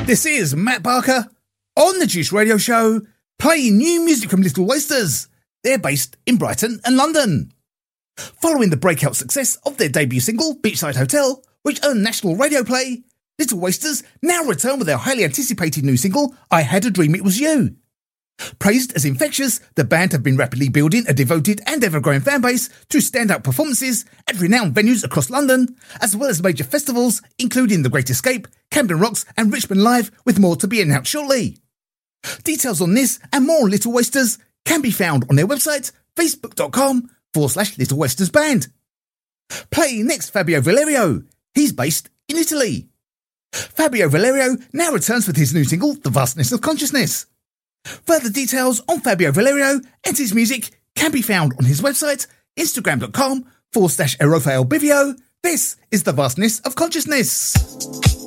This is Matt Barker on the Juice Radio Show, playing new music from Little Oysters. They're based in Brighton and London. Following the breakout success of their debut single, Beachside Hotel, which earned national radio play, Little Oysters now return with their highly anticipated new single, I Had a Dream It Was You. Praised as infectious, the band have been rapidly building a devoted and ever-growing fanbase through standout performances at renowned venues across London, as well as major festivals including The Great Escape, Camden Rocks and Richmond Live, with more to be announced shortly. Details on this and more on Little Oysters can be found on their website, facebook.com/Little Oysters Band. Playing next, Fabio Valerio. He's based in Italy. Fabio Valerio now returns with his new single, The Vastness of Consciousness. Further details on Fabio Valerio and his music can be found on his website, instagram.com/Erofael Bivio. This is The Vastness of Consciousness.